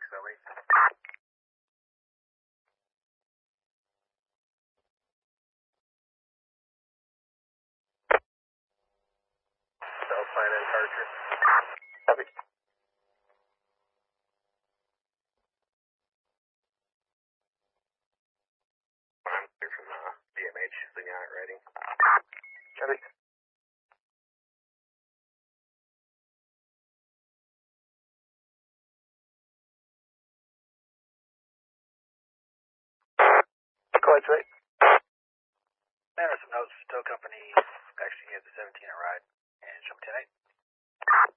Philly. Alpine and Archer. Copy. I'm here from BMH, leading on it rating. Copy. Quite right. There are some notes. Tow company actually has the 17 a ride. And jump 10-8.